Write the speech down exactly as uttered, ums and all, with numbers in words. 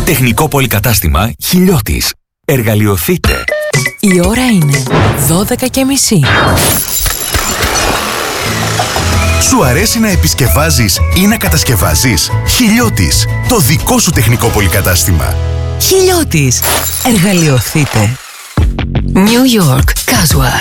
Τεχνικό πολυκατάστημα Χιλιώτης. Εργαλειοθείτε. Η ώρα είναι δώδεκα και μισή. Σου αρέσει να επισκευάζεις ή να κατασκευάζεις? Χιλιώτης, το δικό σου τεχνικό πολυκατάστημα. Χιλιώτης. Εργαλειοθείτε. New York Casual.